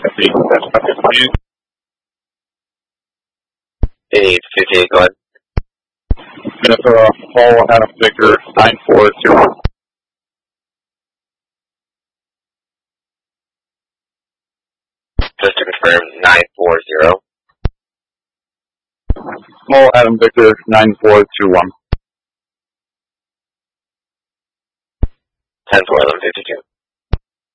858, go ahead. Minnesota, Paul Adam Victor, 942. Just to confirm, 940. Small Adam Victor, 9421. 10-4, 1152.